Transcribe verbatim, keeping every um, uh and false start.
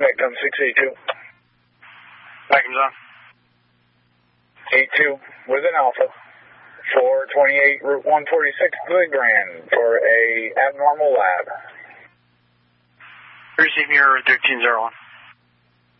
That comes six eight two. That comes on. eight two with an Alpha. four twenty-eight, Route one forty-six, Good Grand for a abnormal lab. Receive your thirteen zero one.